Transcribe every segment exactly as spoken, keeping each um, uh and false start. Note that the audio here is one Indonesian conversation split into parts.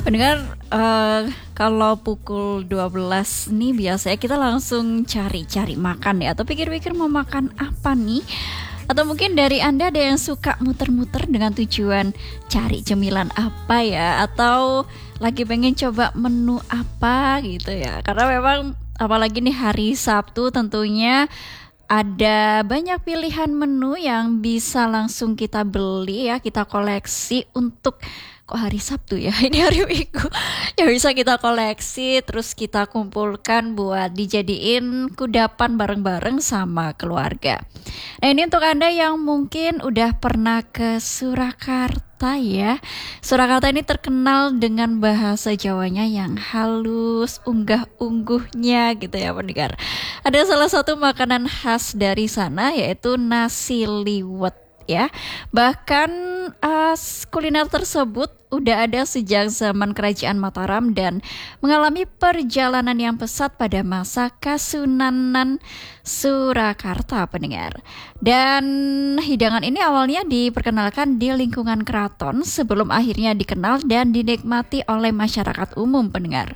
Pendengar, eh, kalau pukul dua belas nih biasanya kita langsung cari-cari makan ya, atau pikir-pikir mau makan apa nih. Atau mungkin dari Anda ada yang suka muter-muter dengan tujuan cari cemilan apa ya, atau lagi pengen coba menu apa gitu ya. Karena memang apalagi nih hari Sabtu tentunya ada banyak pilihan menu yang bisa langsung kita beli ya, kita koleksi untuk kok hari Sabtu ya, ini hari Minggu ya, bisa kita koleksi terus kita kumpulkan buat dijadiin kudapan bareng-bareng sama keluarga. Nah, ini untuk Anda yang mungkin udah pernah ke Surakarta ya. Surakarta ini terkenal dengan bahasa Jawanya yang halus, unggah-ungguhnya gitu ya pendengar. Ada salah satu makanan khas dari sana yaitu nasi liwet ya. Bahkan uh, kuliner tersebut udah ada sejak zaman Kerajaan Mataram dan mengalami perjalanan yang pesat pada masa Kasunanan Surakarta pendengar. Dan hidangan ini awalnya diperkenalkan di lingkungan keraton sebelum akhirnya dikenal dan dinikmati oleh masyarakat umum pendengar.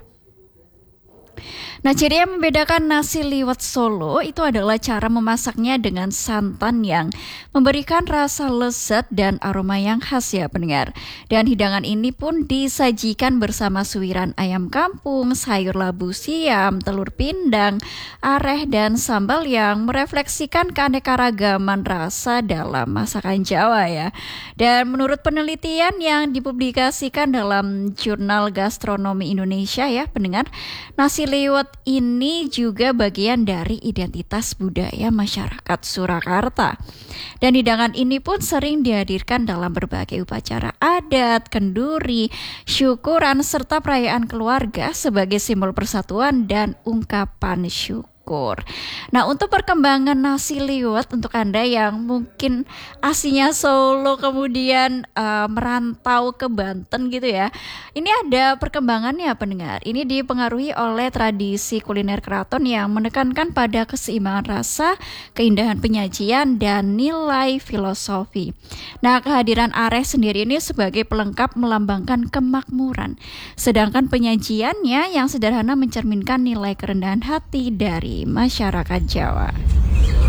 Nah, ciri yang membedakan nasi liwet Solo itu adalah cara memasaknya dengan santan yang memberikan rasa lezat dan aroma yang khas ya pendengar. Dan hidangan ini pun disajikan bersama suiran ayam kampung, sayur labu siam, telur pindang, areh dan sambal yang merefleksikan keanekaragaman rasa dalam masakan Jawa ya. Dan menurut penelitian yang dipublikasikan dalam Jurnal Gastronomi Indonesia ya pendengar, nasi liwet ini juga bagian dari identitas budaya masyarakat Surakarta. Dan hidangan ini pun sering dihadirkan dalam berbagai upacara adat, kenduri, syukuran, serta perayaan keluarga sebagai simbol persatuan dan ungkapan syukur. Nah, untuk perkembangan nasi liwet untuk Anda yang mungkin aslinya Solo kemudian uh, merantau ke Banten gitu ya. Ini ada perkembangannya pendengar. Ini dipengaruhi oleh tradisi kuliner keraton yang menekankan pada keseimbangan rasa, keindahan penyajian dan nilai filosofi. Nah, kehadiran areh sendiri ini sebagai pelengkap melambangkan kemakmuran. Sedangkan penyajiannya yang sederhana mencerminkan nilai kerendahan hati dari masyarakat Jawa.